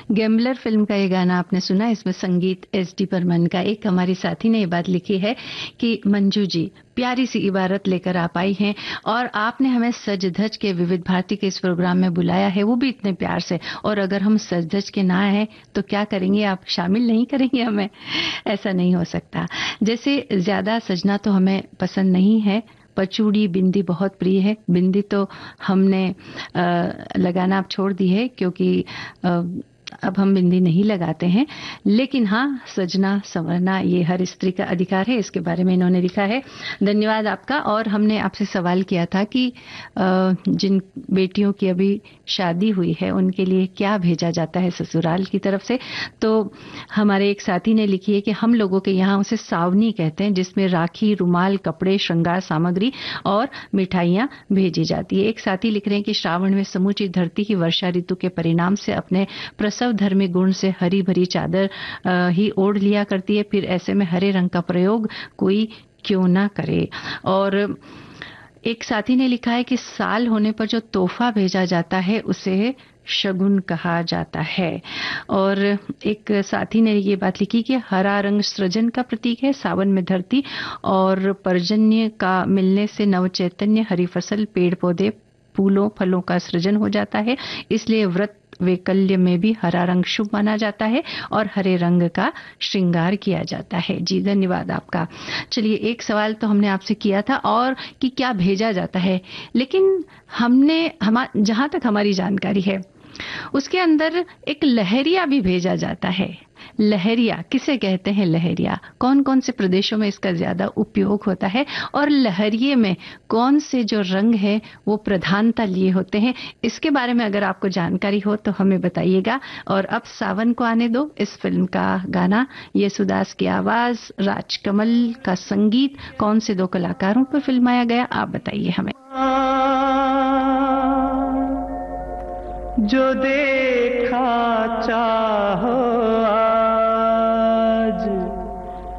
Gambler film का ये गाना आपने सुना। इसमें संगीत एस.डी. बर्मन का। एक हमारी साथी ने ये बात लिखी है कि मंजू जी प्यारी सी इबारत लेकर आप आई हैं और आपने हमें सज धज के विविध भारती के इस प्रोग्राम में बुलाया है, वो भी इतने प्यार से। और अगर हम सज धज के ना आए तो क्या करेंगे, आप शामिल नहीं करेंगे हमें? ऐसा नहीं हो सकता। जैसे ज्यादा सजना तो हमें पसंद नहीं है, पर चूड़ी बिंदी बहुत प्रिय है। बिंदी तो हमने लगाना अब छोड़ दी है क्योंकि अब हम बिंदी नहीं लगाते हैं। लेकिन हाँ, सजना संवरना ये हर स्त्री का अधिकार है, इसके बारे में इन्होंने लिखा है। धन्यवाद आपका। और हमने आपसे सवाल किया था कि जिन बेटियों की अभी शादी हुई है उनके लिए क्या भेजा जाता है ससुराल की तरफ से। तो हमारे एक साथी ने लिखी है कि हम लोगों के यहाँ उसे सावनी कहते हैं, जिसमें राखी, रुमाल, कपड़े, श्रृंगार सामग्री और मिठाइयाँ भेजी जाती है। एक साथी लिख रहे हैं कि श्रावण में समूची धरती की वर्षा ऋतु के परिणाम से अपने प्रसव धर्मी गुण से हरी भरी चादर ही ओढ़ लिया करती है। फिर ऐसे में हरे रंग का प्रयोग कोई क्यों ना करे। और एक साथी ने लिखा है कि साल होने पर जो तोहफा भेजा जाता है उसे शगुन कहा जाता है। और एक साथी ने ये बात लिखी कि हरा रंग सृजन का प्रतीक है। सावन में धरती और पर्जन्य का मिलने से नव चैतन्य, हरी फसल, पेड़ पौधे, फूलों फलों का सृजन हो जाता है। इसलिए व्रत वैकल्य में भी हरा रंग शुभ माना जाता है और हरे रंग का श्रृंगार किया जाता है। जी धन्यवाद आपका। चलिए, एक सवाल तो हमने आपसे किया था और कि क्या भेजा जाता है, लेकिन जहां तक हमारी जानकारी है उसके अंदर एक लहरिया भी भेजा जाता है। लहरिया किसे कहते हैं? लहरिया कौन कौन से प्रदेशों में इसका ज्यादा उपयोग होता है और लहरिये में कौन से जो रंग है वो प्रधानता लिए होते हैं? इसके बारे में अगर आपको जानकारी हो तो हमें बताइएगा। और अब सावन को आने दो, इस फिल्म का गाना, येसुदास की आवाज, राजकमल का संगीत, कौन से दो कलाकारों पर फिल्माया गया, आप बताइए हमें। जो देखा चाहो